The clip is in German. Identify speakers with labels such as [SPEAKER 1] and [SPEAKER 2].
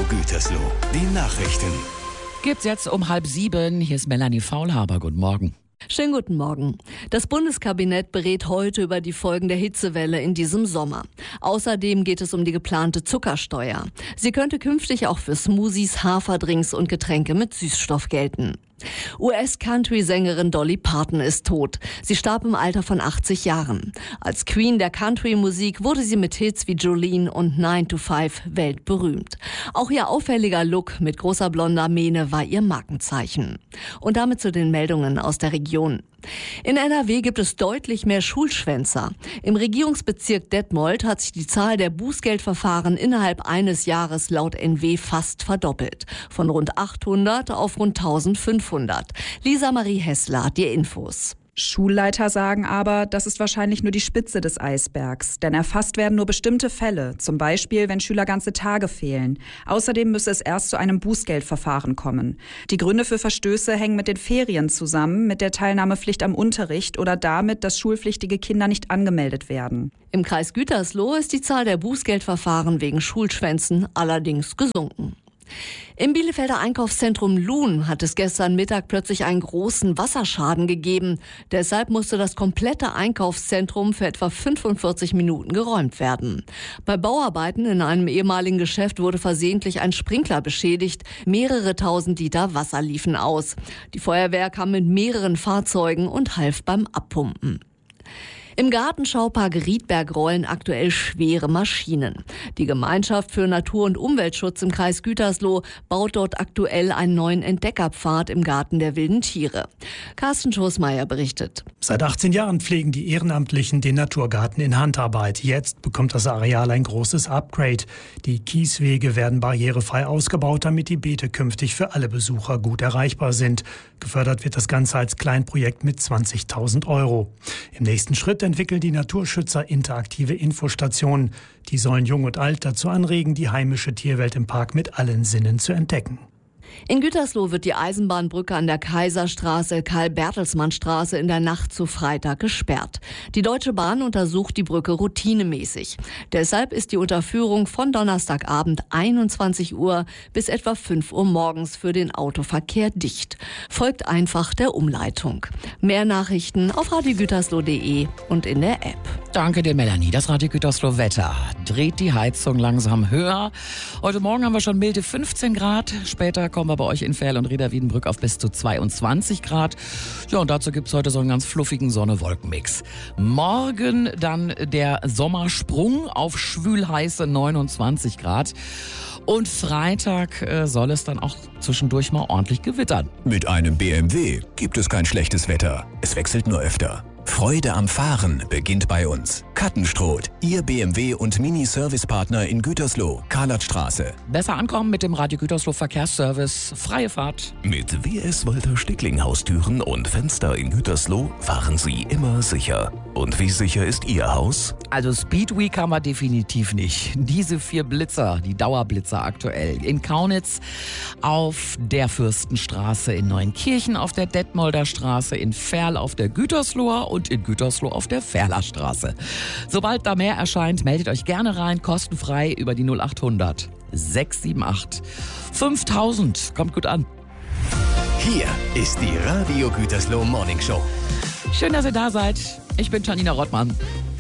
[SPEAKER 1] Gütersloh, die Nachrichten.
[SPEAKER 2] Gibt's jetzt um 6:30. Hier ist Melanie Faulhaber. Guten Morgen.
[SPEAKER 3] Schönen guten Morgen. Das Bundeskabinett berät heute über die Folgen der Hitzewelle in diesem Sommer. Außerdem geht es um die geplante Zuckersteuer. Sie könnte künftig auch für Smoothies, Haferdrinks und Getränke mit Süßstoff gelten. US-Country-Sängerin Dolly Parton ist tot. Sie starb im Alter von 80 Jahren. Als Queen der Country-Musik wurde sie mit Hits wie Jolene und 9 to 5 weltberühmt. Auch ihr auffälliger Look mit großer blonder Mähne war ihr Markenzeichen. Und damit zu den Meldungen aus der Region. In NRW gibt es deutlich mehr Schulschwänzer. Im Regierungsbezirk Detmold hat sich die Zahl der Bußgeldverfahren innerhalb eines Jahres laut NW fast verdoppelt. Von rund 800 auf rund 1500. Lisa Marie Hessler hat die Infos.
[SPEAKER 4] Schulleiter sagen aber, das ist wahrscheinlich nur die Spitze des Eisbergs. Denn erfasst werden nur bestimmte Fälle, zum Beispiel, wenn Schüler ganze Tage fehlen. Außerdem müsse es erst zu einem Bußgeldverfahren kommen. Die Gründe für Verstöße hängen mit den Ferien zusammen, mit der Teilnahmepflicht am Unterricht oder damit, dass schulpflichtige Kinder nicht angemeldet werden.
[SPEAKER 3] Im Kreis Gütersloh ist die Zahl der Bußgeldverfahren wegen Schulschwänzen allerdings gesunken. Im Bielefelder Einkaufszentrum Luhn hat es gestern Mittag plötzlich einen großen Wasserschaden gegeben. Deshalb musste das komplette Einkaufszentrum für etwa 45 Minuten geräumt werden. Bei Bauarbeiten in einem ehemaligen Geschäft wurde versehentlich ein Sprinkler beschädigt. Mehrere tausend Liter Wasser liefen aus. Die Feuerwehr kam mit mehreren Fahrzeugen und half beim Abpumpen. Im Gartenschaupark Riedberg rollen aktuell schwere Maschinen. Die Gemeinschaft für Natur- und Umweltschutz im Kreis Gütersloh baut dort aktuell einen neuen Entdeckerpfad im Garten der wilden Tiere. Carsten Schoßmeier berichtet.
[SPEAKER 5] Seit 18 Jahren pflegen die Ehrenamtlichen den Naturgarten in Handarbeit. Jetzt bekommt das Areal ein großes Upgrade. Die Kieswege werden barrierefrei ausgebaut, damit die Beete künftig für alle Besucher gut erreichbar sind. Gefördert wird das Ganze als Kleinprojekt mit 20.000 €. Im nächsten Schritt entwickeln die Naturschützer interaktive Infostationen. Die sollen Jung und Alt dazu anregen, die heimische Tierwelt im Park mit allen Sinnen zu entdecken.
[SPEAKER 3] In Gütersloh wird die Eisenbahnbrücke an der Kaiserstraße, Karl-Bertelsmann-Straße in der Nacht zu Freitag gesperrt. Die Deutsche Bahn untersucht die Brücke routinemäßig. Deshalb ist die Unterführung von Donnerstagabend 21 Uhr bis etwa 5 Uhr morgens für den Autoverkehr dicht. Folgt einfach der Umleitung. Mehr Nachrichten auf radiogütersloh.de und in der App.
[SPEAKER 2] Danke dir, Melanie. Das Radio Gütersloh Wetter. Dreht die Heizung langsam höher. Heute Morgen haben wir schon milde 15 Grad. Später kommen wir bei euch in Ferl und Reda-Wiedenbrück auf bis zu 22 Grad. Ja, und dazu gibt's heute so einen ganz fluffigen Sonne-Wolken-Mix. Morgen dann der Sommersprung auf schwülheiße 29 Grad. Und Freitag soll es dann auch zwischendurch mal ordentlich gewittern.
[SPEAKER 1] Mit einem BMW gibt es kein schlechtes Wetter. Es wechselt nur öfter. Freude am Fahren beginnt bei uns. Kattenstroth, Ihr BMW- und Mini-Service-Partner in Gütersloh, Karlatstraße.
[SPEAKER 2] Besser ankommen mit dem Radio Gütersloh Verkehrsservice. Freie Fahrt.
[SPEAKER 6] Mit WS Walter Stickling Haustüren und Fenster in Gütersloh fahren Sie immer sicher. Und wie sicher ist Ihr Haus?
[SPEAKER 2] Also Speedweek haben wir definitiv nicht. Diese 4 Blitzer, die Dauerblitzer aktuell. In Kaunitz auf der Fürstenstraße, in Neuenkirchen auf der Detmolder Straße, in Ferl auf der Gütersloher und in Gütersloh auf der Ferler Straße. Sobald da mehr erscheint, meldet euch gerne rein, kostenfrei über die 0800 678 5000. Kommt gut an.
[SPEAKER 1] Hier ist die Radio Gütersloh Morning Show.
[SPEAKER 2] Schön, dass ihr da seid. Ich bin Janina Rottmann.